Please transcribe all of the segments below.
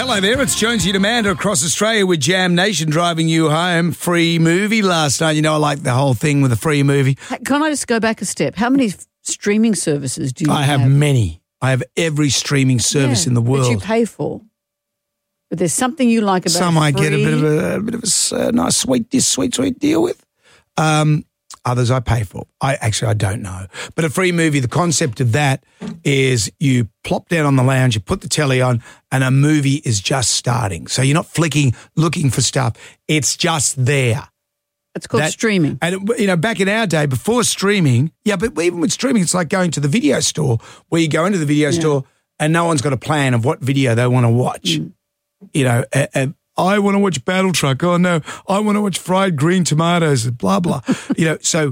Hello there, it's Jonesy and Amanda across Australia with Jam Nation driving you home. Free movie last night. You know, I like the whole thing with a free movie. Can I just go back a step? How many streaming services do you have? I have many. I have every streaming service in the world. That you pay for. But there's something you like about some I get a bit of a nice sweet deal with. Others I pay for. I don't know. But a free movie, the concept of that is you plop down on the lounge, you put the telly on, and a movie is just starting. So you're not flicking, looking for stuff. It's just there. It's called streaming. And, you know, back in our day, before streaming, but even with streaming, it's like going to the video store where you go into the video store and no one's got a plan of what video they want to watch. You know, and I want to watch Battle Truck. Oh, no, I want to watch Fried Green Tomatoes, blah, blah. You know, so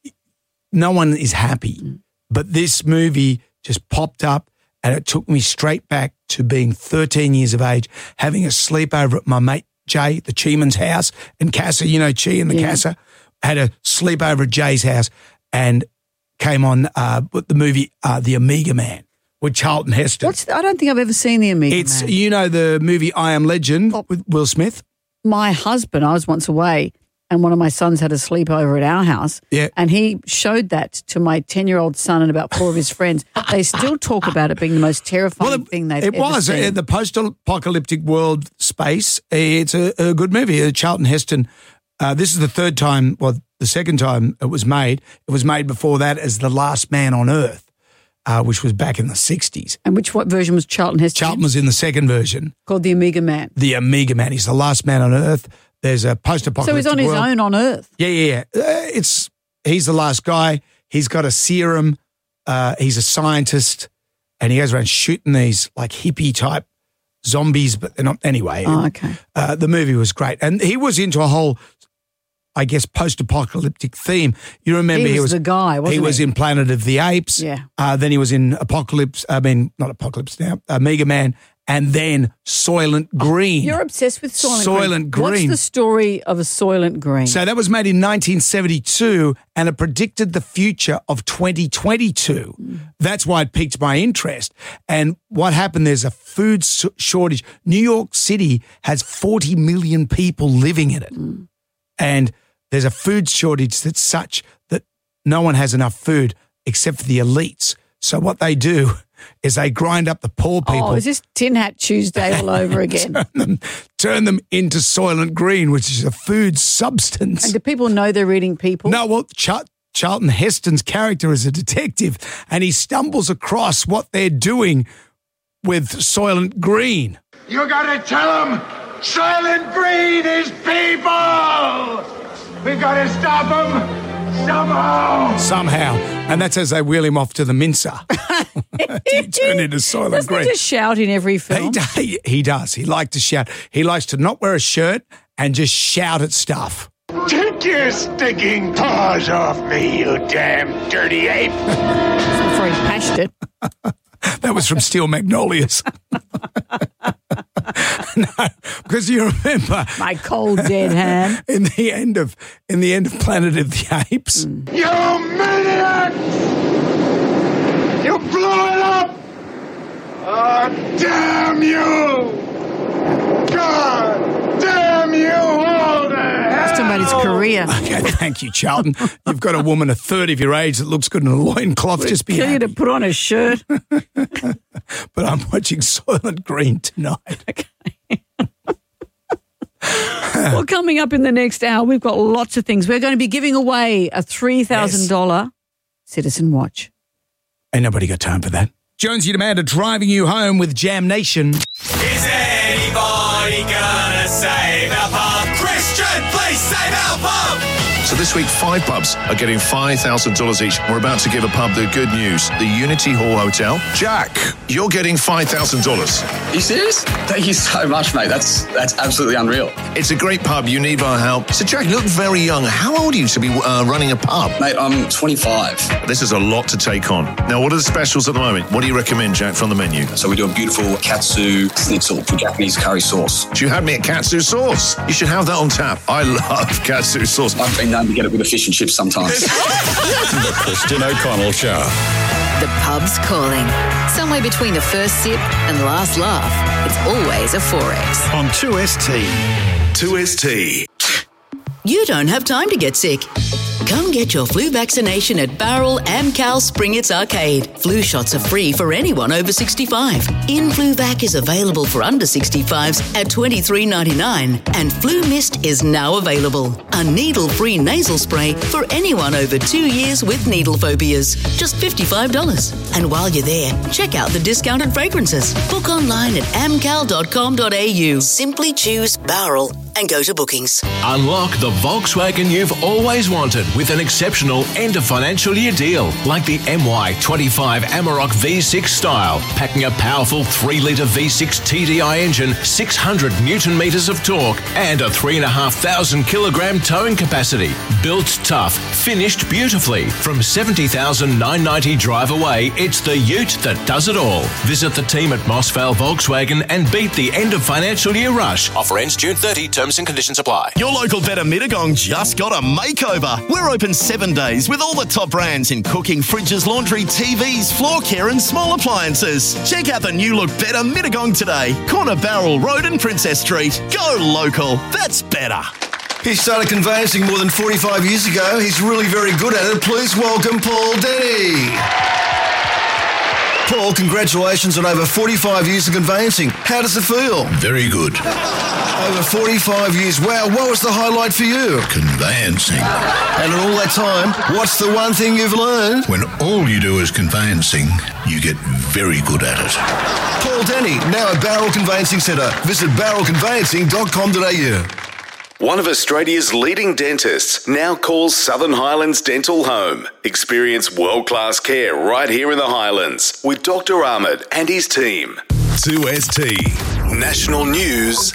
no one is happy. But this movie just popped up and it took me straight back to being 13 years of age, having a sleepover at my mate Jay, the Cheeman's house, and Casa, you know, Chi and the Casa, had a sleepover at Jay's house and came on the movie The Amiga Man. With Charlton Heston. I don't think I've ever seen The Amiga Man. You know the movie I Am Legend with Will Smith? My husband, I was once away and one of my sons had a sleepover at our house and he showed that to my 10-year-old son and about 4 of his friends. They still talk about it being the most terrifying thing they've ever seen. It was. The post-apocalyptic world space, it's a good movie. Charlton Heston, this is the second time it was made. It was made before that as The Last Man on Earth. Which was back in the 60s. And what version was Charlton Heston? Charlton was in the second version. Called The Amiga Man. The Amiga Man. He's the last man on Earth. There's a post-apocalyptic So he's on his own on Earth? Yeah. He's the last guy. He's got a serum. He's a scientist. And he goes around shooting these like hippie-type zombies, but they're not. Anyway. Oh, okay. The movie was great. And he was into a whole, I guess, post-apocalyptic theme. You remember he was the guy, wasn't he? He was in Planet of the Apes. Yeah. Then he was in Amiga Man, and then Soylent Green. You're obsessed with Soylent Green. What's the story of a Soylent Green? So that was made in 1972, and it predicted the future of 2022. That's why it piqued my interest. And what happened, there's a food shortage. New York City has 40 million people living in it. And there's a food shortage that's such that no one has enough food except for the elites. So what they do is they grind up the poor people. Oh, is this Tin Hat Tuesday all over again? Turn them into Soylent Green, which is a food substance. And do people know they're eating people? No, well, Charlton Heston's character is a detective and he stumbles across what they're doing with Soylent Green. You gotta tell them Soylent Green is people! We gotta stop them somehow. And that's as they wheel him off to the mincer. He turned into Soylent Green. Doesn't he just shout in every film? He does. He likes to shout. He likes to not wear a shirt and just shout at stuff. Take your stinking paws off me, you damn dirty ape. That's before he pashed it. That was from Steel Magnolias. No, because you remember my cold dead hand in the end of Planet of the Apes. You maniacs! You blew it up! Oh, damn you! God damn you all to hell! That's about his career. Okay, thank you, Charlton. You've got a woman a third of your age that looks good in a loincloth. Just be happy. You to put on a shirt. But I'm watching Soylent Green tonight. Okay. Well, coming up in the next hour, we've got lots of things. We're going to be giving away a $3,000 Citizen Watch. Ain't nobody got time for that. Jonesy and Amanda driving you home with Jam Nation. Is anybody gonna save our pub? Christian, please save our pub! So this week, 5 pubs are getting $5,000 each. We're about to give a pub the good news. The Unity Hall Hotel. Jack, you're getting $5,000. Are you serious? Thank you so much, mate. That's absolutely unreal. It's a great pub. You need our help. So, Jack, you look very young. How old are you to be running a pub? Mate, I'm 25. This is a lot to take on. Now, what are the specials at the moment? What do you recommend, Jack, from the menu? So we do a beautiful katsu schnitzel for Japanese curry sauce. You had me at katsu sauce. You should have that on tap. I love katsu sauce. I've been known to get it with a fish and chips sometimes. The Christian O'Connell Show. The pub's calling. Somewhere between the first sip and the last laugh, it's always a 4X. On 2ST. 2ST. You don't have time to get sick. Come get your flu vaccination at Barrel Amcal Springits Arcade. Flu shots are free for anyone over 65. InFluVac is available for under 65s at $23.99 and Flu Mist is now available. A needle-free nasal spray for anyone over 2 years with needle phobias. Just $55. And while you're there, check out the discounted fragrances. Book online at amcal.com.au. Simply choose Barrel and go to bookings. Unlock the Volkswagen you've always wanted with an exceptional end of financial year deal like the MY25 Amarok V6 style, packing a powerful 3-litre V6 TDI engine, 600 Newton metres of torque and a 3,500 kilogram towing capacity. Built tough, finished beautifully. From $70,990 drive away, it's the ute that does it all. Visit the team at Mossvale Volkswagen and beat the end of financial year rush. Offer ends June 30. Terms and conditions apply. Your local Better Mittagong just got a makeover. We're open 7 days with all the top brands in cooking, fridges, laundry, TVs, floor care and small appliances. Check out the new look Better Mittagong today. Corner Barrel Road and Princess Street. Go local. That's better. He started conveyancing more than 45 years ago. He's really very good at it. Please welcome Paul Denny. Paul, congratulations on over 45 years of conveyancing. How does it feel? Very good. Over 45 years. Wow, what was the highlight for you? Conveyancing. And in all that time, what's the one thing you've learned? When all you do is conveyancing, you get very good at it. Paul Denny, now at Barrel Conveyancing Centre. Visit barrelconveyancing.com.au. One of Australia's leading dentists now calls Southern Highlands Dental home. Experience world-class care right here in the Highlands with Dr. Ahmed and his team. 2ST National News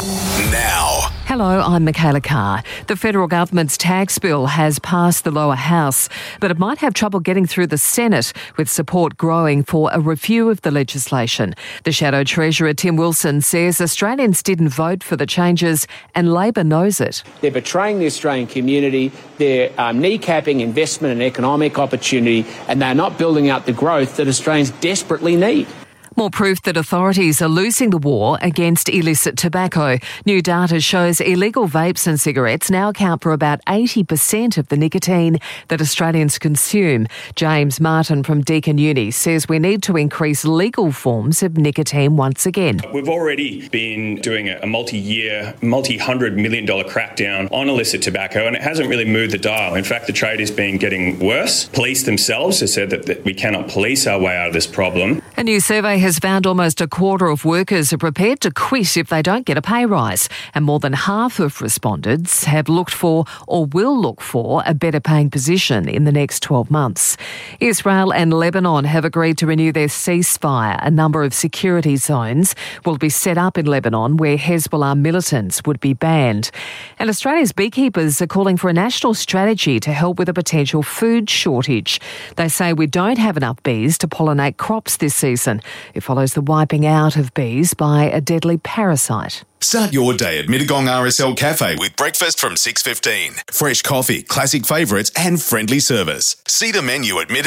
now. Hello, I'm Michaela Carr. The federal government's tax bill has passed the lower house, but it might have trouble getting through the Senate, with support growing for a review of the legislation. The Shadow Treasurer Tim Wilson says Australians didn't vote for the changes and Labor knows it. They're betraying the Australian community, they're kneecapping investment and economic opportunity, and they're not building out the growth that Australians desperately need. More proof that authorities are losing the war against illicit tobacco. New data shows illegal vapes and cigarettes now account for about 80% of the nicotine that Australians consume. James Martin from Deakin Uni says we need to increase legal forms of nicotine once again. We've already been doing a multi-year, multi-$100 million crackdown on illicit tobacco, and it hasn't really moved the dial. In fact, the trade has been getting worse. Police themselves have said that we cannot police our way out of this problem. A new survey has found almost a quarter of workers are prepared to quit if they don't get a pay rise, and more than half of respondents have looked for or will look for a better paying position in the next 12 months. Israel and Lebanon have agreed to renew their ceasefire. A number of security zones will be set up in Lebanon where Hezbollah militants would be banned. And Australia's beekeepers are calling for a national strategy to help with a potential food shortage. They say we don't have enough bees to pollinate crops this season. It follows the wiping out of bees by a deadly parasite. Start your day at Mittagong RSL Cafe with breakfast from 6:15. Fresh coffee, classic favourites and friendly service. See the menu at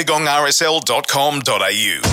mittagongrsl.com.au.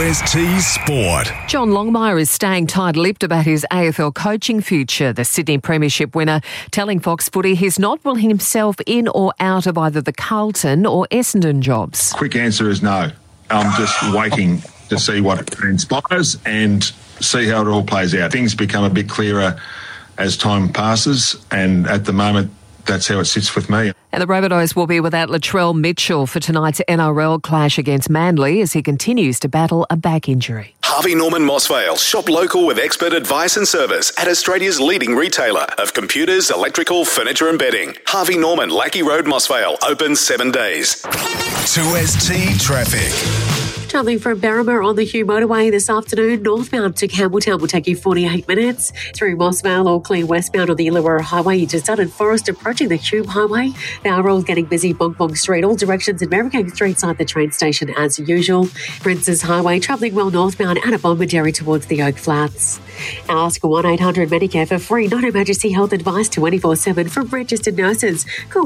2ST Sport. John Longmire is staying tight-lipped about his AFL coaching future. The Sydney Premiership winner telling Fox Footy he's not ruling himself in or out of either the Carlton or Essendon jobs. Quick answer is no. I'm just waiting to see what transpires and see how it all plays out. Things become a bit clearer as time passes, and at the moment, that's how it sits with me. And the Rabbitohs will be without Latrell Mitchell for tonight's NRL clash against Manly as he continues to battle a back injury. Harvey Norman Mossvale. Shop local with expert advice and service at Australia's leading retailer of computers, electrical, furniture and bedding. Harvey Norman, Lackey Road, Mossvale. Open 7 days. 2ST Traffic. Travelling from Berrima on the Hugh Motorway this afternoon, northbound to Campbelltown will take you 48 minutes. Through Mossvale or Clean westbound on the Illawarra Highway, you just started Forest approaching the Hume Highway. Bowral getting busy, Bong Bong Street, all directions, and Merrigang Street side the train station as usual. Princes Highway travelling well northbound out of Bombadary towards the Oak Flats. Ask 1-800-Medicare for free non-emergency health advice 24/7 from registered nurses. Call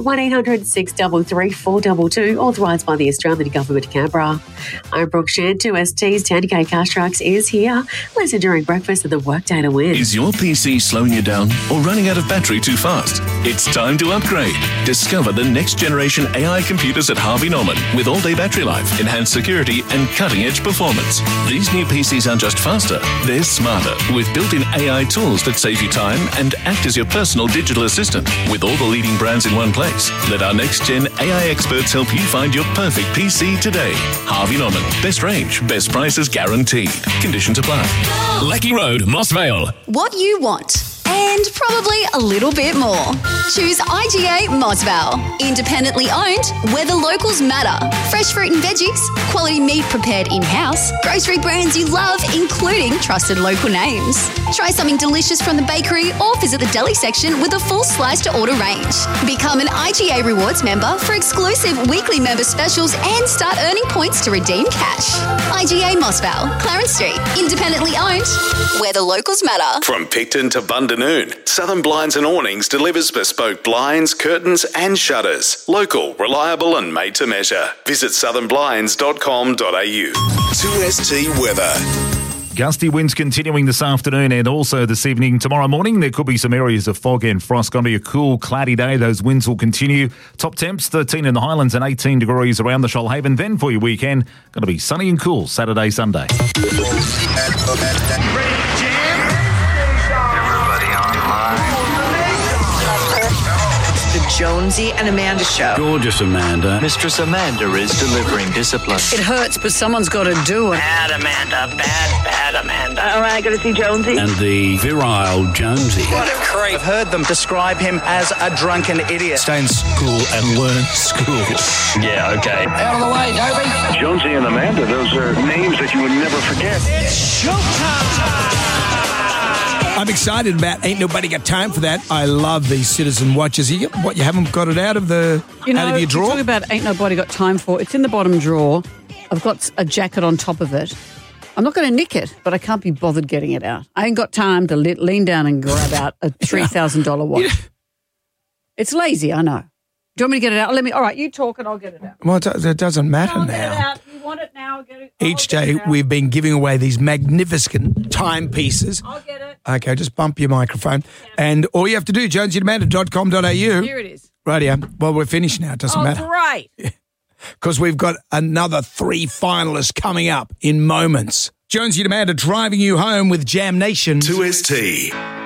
1-800-633-422, authorised by the Australian Government, Canberra. I'm Brooke Shan, 2ST's 10K Cash Trucks is here. Listen during breakfast and the workday to win. Is your PC slowing you down or running out of battery too fast? It's time to upgrade. Discover the next generation AI computers at Harvey Norman with all-day battery life, enhanced security and cutting-edge performance. These new PCs aren't just faster, they're smarter with built-in AI tools that save you time and act as your personal digital assistant with all the leading brands in one place. Let our next-gen AI experts help you find your perfect PC today. Harvey Norman. Best range, best prices guaranteed. Conditions apply. Lecky Road, Mossvale. What you want. And probably a little bit more. Choose IGA Mossvale. Independently owned, where the locals matter. Fresh fruit and veggies, quality meat prepared in-house, grocery brands you love, including trusted local names. Try something delicious from the bakery or visit the deli section with a full slice-to-order range. Become an IGA Rewards member for exclusive weekly member specials and start earning points to redeem cash. IGA Mossvale, Clarence Street. Independently owned, where the locals matter. From Picton to Bundanoon, Southern Blinds and Awnings delivers bespoke blinds, curtains and shutters. Local, reliable and made to measure. Visit southernblinds.com.au. 2ST weather. Gusty winds continuing this afternoon and also this evening. Tomorrow morning, there could be some areas of fog and frost. Going to be a cool, cloudy day. Those winds will continue. Top temps, 13 in the Highlands and 18 degrees around the Shoalhaven. Then for your weekend, going to be sunny and cool Saturday, Sunday. The Jonesy and Amanda Show. Gorgeous Amanda. Mistress Amanda is delivering discipline. It hurts, but someone's got to do it. Bad Amanda. Bad Amanda. All right, got to see Jonesy. And the virile Jonesy. What a creep. I've heard them describe him as a drunken idiot. Stay in school and learn school. Yeah, okay. Out of the way, Toby. Jonesy and Amanda, those are names that you would never forget. It's showtime. I'm excited about Ain't Nobody Got Time for That. I love these Citizen Watches. You haven't got it out of the out of your drawer? You talk about Ain't Nobody Got Time for. It's in the bottom drawer. I've got a jacket on top of it. I'm not going to nick it, but I can't be bothered getting it out. I ain't got time to lean down and grab out a $3,000 watch. It's lazy, I know. Do you want me to get it out? All right, you talk and I'll get it out. Well, it doesn't matter now. Get it out. You want it now? Get it. Each day we've been giving away these magnificent timepieces. I'll get it. Okay, just bump your microphone. And all you have to do, jonesyandamanda.com.au. Here it is. Rightio. Well, we're finished now. It doesn't matter. Great. Because we've got another 3 finalists coming up in moments. Jonesy and Amanda driving you home with Jam Nation. 2ST.